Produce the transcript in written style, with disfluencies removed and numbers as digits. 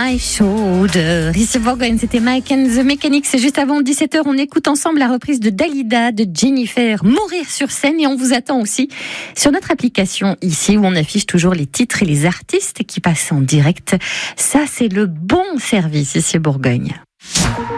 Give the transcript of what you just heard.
my shoulder. Ici Bourgogne, c'était Mike and the Mechanics. Juste avant 17h, on écoute ensemble la reprise de Dalida de Jennifer, Mourir sur scène. Et on vous attend aussi sur notre application ici où on affiche toujours les titres et les artistes qui passent en direct. Ça, c'est le bon service ici Bourgogne.